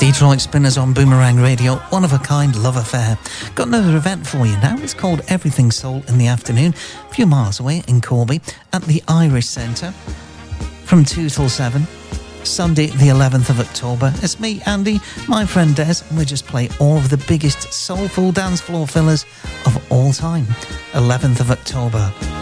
Detroit Spinners on Boomerang Radio, one of a kind love affair. Got another event for you now. It's called Everything Soul in the afternoon, a few miles away in Corby at the Irish Centre from 2 till 7. Sunday the 11th of October. It's me, Andy, my friend Des, and we just play all of the biggest soulful dance floor fillers of all time. 11th of October.